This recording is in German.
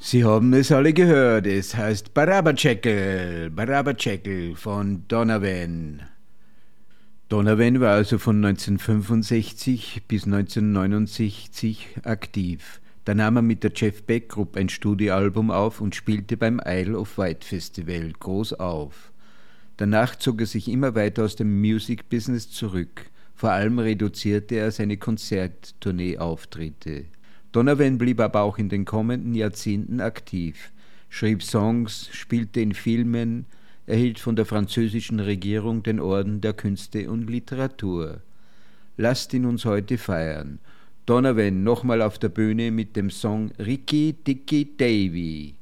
Sie haben es alle gehört, es heißt Barabaceckel, Barabaceckel von Donovan. Donovan war also von 1965 bis 1969 aktiv. Da nahm er mit der Jeff Beck Group ein Studioalbum auf und spielte beim Isle of Wight Festival groß auf. Danach zog er sich immer weiter aus dem Music-Business zurück. Vor allem reduzierte er seine Konzerttournee-Auftritte. Donovan blieb aber auch in den kommenden Jahrzehnten aktiv, schrieb Songs, spielte in Filmen, erhielt von der französischen Regierung den Orden der Künste und Literatur. Lasst ihn uns heute feiern. Donovan nochmal auf der Bühne mit dem Song Ricky Dicky Davy.